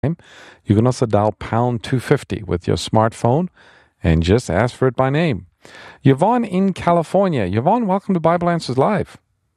You can also dial pound 250 with your smartphone and just ask for it by name. Yvonne in California. Yvonne, welcome to Bible Answers Live.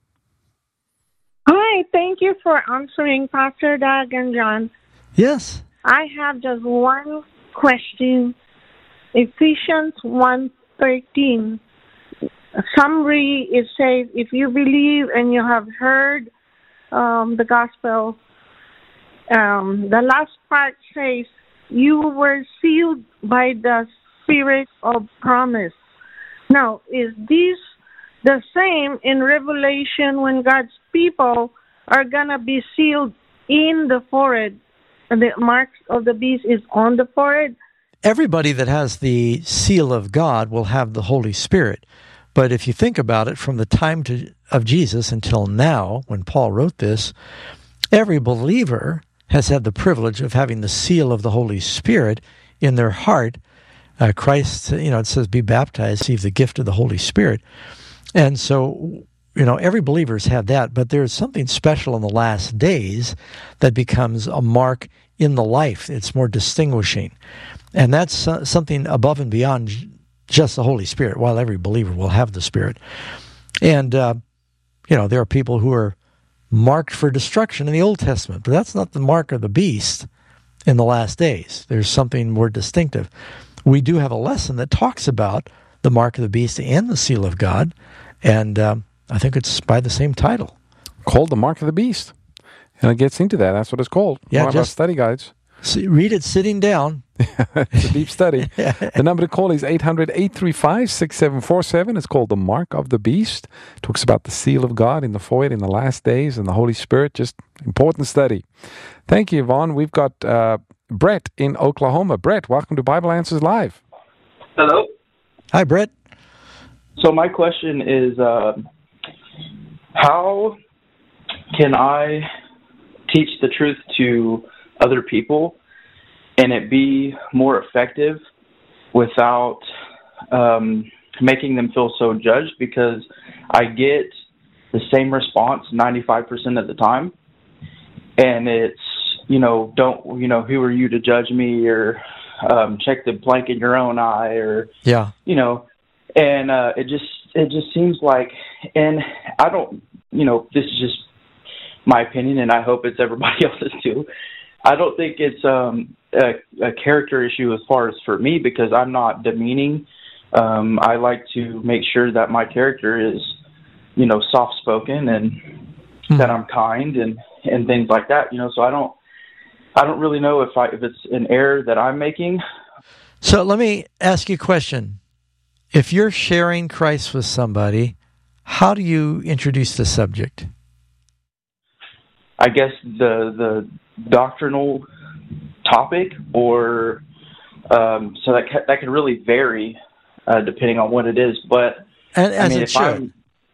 Hi, thank you for answering, Pastor Doug and John. Yes. I have just one question. Ephesians 1:13. Summary, it says, if you believe and you have heard the gospel, the last part says, you were sealed by the Spirit of promise. Now, is this the same in Revelation when God's people are going to be sealed in the forehead? And the mark of the beast is on the forehead? Everybody that has the seal of God will have the Holy Spirit. But if you think about it, from the time of Jesus until now, when Paul wrote this, every believer has had the privilege of having the seal of the Holy Spirit in their heart. Christ, it says, be baptized, receive the gift of the Holy Spirit. And so, every believer's had that, but there's something special in the last days that becomes a mark in the life. It's more distinguishing. And that's something above and beyond just the Holy Spirit, while every believer will have the Spirit. And, there are people who are marked for destruction in the Old Testament, but that's not the mark of the beast in the last days. There's something more distinctive. We do have a lesson that talks about the mark of the beast and the seal of God, and I think it's by the same title. Called the Mark of the Beast. And it gets into that. That's what it's called. Yeah, one of our study guides. Read it sitting down. It's a deep study. The number to call is 800-835-6747. It's called The Mark of the Beast. It talks about the seal of God in the forehead in the last days and the Holy Spirit. Just important study. Thank you, Yvonne. We've got Brett in Oklahoma. Brett, welcome to Bible Answers Live. Hello. Hi, Brett. So my question is, how can I teach the truth to other people and it be more effective without making them feel so judged? Because I get the same response 95% of the time, and it's, who are you to judge me, or check the plank in your own eye, or and it just seems like, and I don't, this is just my opinion, and I hope it's everybody else's too. I don't think it's a character issue as far as for me, because I'm not demeaning. I like to make sure that my character is, soft-spoken and that I'm kind and things like that. So I don't really know if it's an error that I'm making. So let me ask you a question. If you're sharing Christ with somebody, how do you introduce the subject? I guess the doctrinal topic, or so that can really vary depending on what it is. But it should.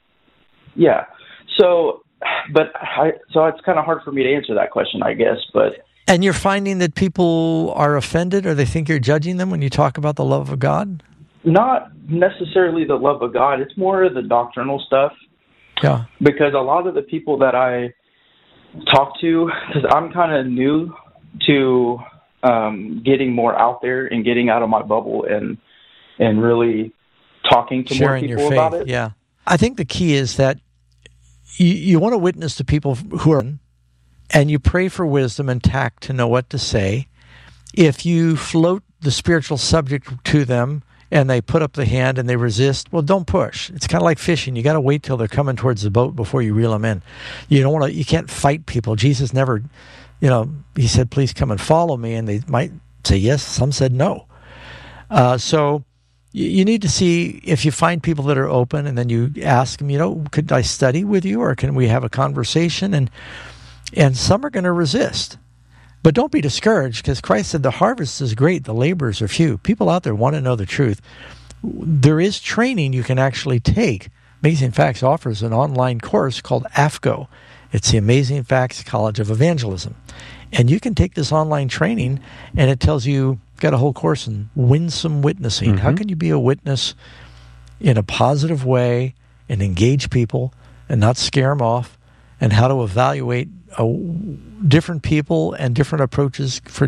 So it's kind of hard for me to answer that question, I guess. And you're finding that people are offended, or they think you're judging them when you talk about the love of God? Not necessarily the love of God. It's more of the doctrinal stuff. Yeah. Because a lot of the people that I talk to, because I'm kind of new to getting more out there and getting out of my bubble and really talking to sharing more people your faith, about it. Yeah. I think the key is that you want to witness to people who are, and you pray for wisdom and tact to know what to say. If you float the spiritual subject to them and they put up the hand and they resist, well, don't push. It's kind of like fishing. You got to wait till they're coming towards the boat before you reel them in. You can't fight people. Jesus never, he said, please come and follow me. And they might say yes. Some said no. So you need to see if you find people that are open, and then you ask them, could I study with you, or can we have a conversation? And some are going to resist. But don't be discouraged, because Christ said the harvest is great, the laborers are few. People out there want to know the truth. There is training you can actually take. Amazing Facts offers an online course called AFCO. It's the Amazing Facts College of Evangelism. And you can take this online training, and it tells you, got a whole course in winsome witnessing. How can you be a witness in a positive way and engage people and not scare them off, and how to evaluate different people and different approaches for